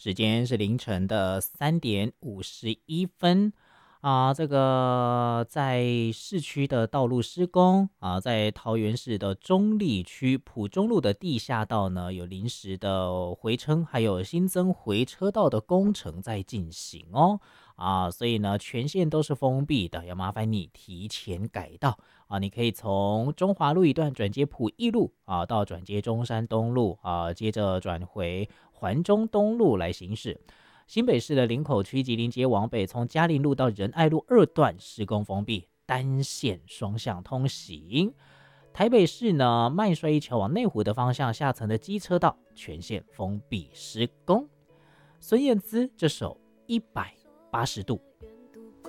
时间是凌晨的3:51这个在市区的道路施工在桃园市的中坜区埔中路的地下道呢，有临时的回撑，还有新增回车道的工程在进行哦。所以呢，全线都是封闭的，要麻烦你提前改道你可以从中华路一段转接埔义路到转接中山东路接着转回环中东路来行驶。新北市的林口区吉林街往北，从嘉陵路到仁爱路2段施工封闭，单线双向通行。台北市呢，麦帅一桥往内湖的方向，下层的机车道全线封闭施工。孙燕姿这首180度